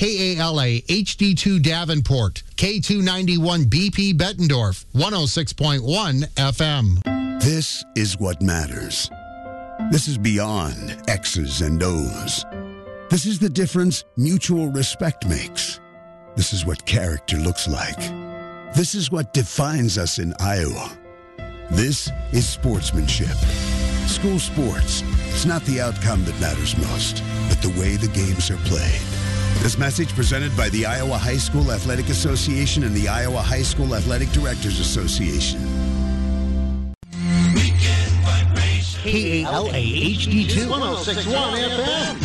KALA HD2 Davenport, K291 BP Bettendorf, 106.1 FM. This is what matters. This is beyond X's and O's. This is the difference mutual respect makes. This is what character looks like. This is what defines us in Iowa. This is sportsmanship. School sports. It's not the outcome that matters most, but the way the games are played. This message presented by the Iowa High School Athletic Association and the Iowa High School Athletic Directors Association. KALA HD2 106.1 FM.